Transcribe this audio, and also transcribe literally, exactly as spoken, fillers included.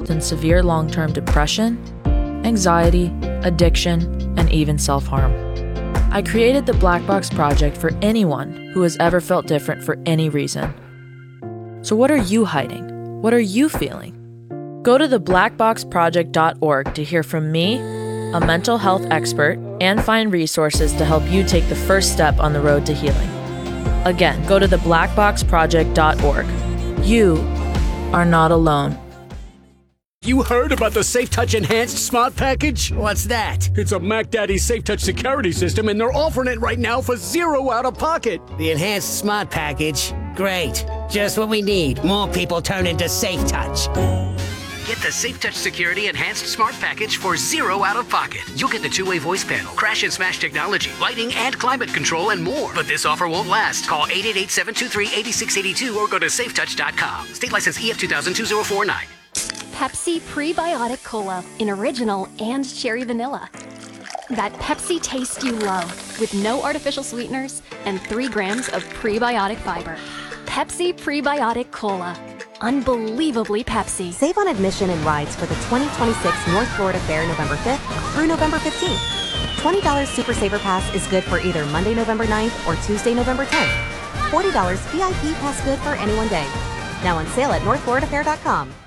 in severe long-term depression, anxiety, addiction, and even self-harm. I created the Black Box Project for anyone who has ever felt different for any reason. So what are you hiding? What are you feeling? Go to the black box project dot org to hear from me, a mental health expert, and find resources to help you take the first step on the road to healing. Again, go to the black box project dot org. You are not alone. You heard about the SafeTouch Enhanced Smart Package? What's that? It's a Mac Daddy SafeTouch security system, and they're offering it right now for zero out of pocket. The Enhanced Smart Package? Great. Just what we need. More people turn into SafeTouch. Get the SafeTouch Security Enhanced Smart Package for zero out of pocket. You'll get the two-way voice panel, crash and smash technology, lighting and climate control, and more. But this offer won't last. Call eight eight eight, seven two three, eight six eight two or go to safetouch dot com. State license E F two thousand two zero four nine. Pepsi Prebiotic Cola in original and cherry vanilla. That Pepsi taste you love with no artificial sweeteners and three grams of prebiotic fiber. Pepsi Prebiotic Cola. Unbelievably Pepsi. Save on admission and rides for the twenty twenty-six North Florida Fair November fifth through November fifteenth. twenty dollars Super Saver Pass is good for either Monday, November ninth or Tuesday, November tenth. forty dollars V I P Pass good for any one day. Now on sale at north florida fair dot com.